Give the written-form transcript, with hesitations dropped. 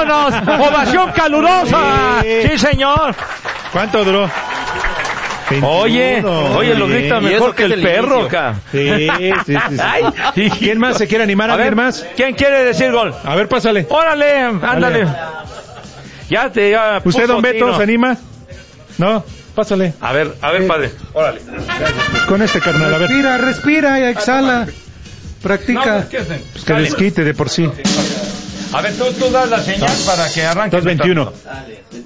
vámonos. Ovación calurosa. Sí, señor. ¿Cuánto duró? 21. Oye, lo grita mejor que el perro, acá. Sí. Ay, ¿quién más se quiere animar? A ver, ¿Alguien más? ¿Quién quiere decir gol? A ver, pásale. Órale, ándale. Dale. Ya ¿Usted, puso don Beto, Tino. se anima? No, pásale. A ver, padre. Órale. Con este carnal, a ver. Respira y exhala. Practica. No, pues, Pues que desquite de por sí. A ver, tú das la señal para que arranque. 2:21.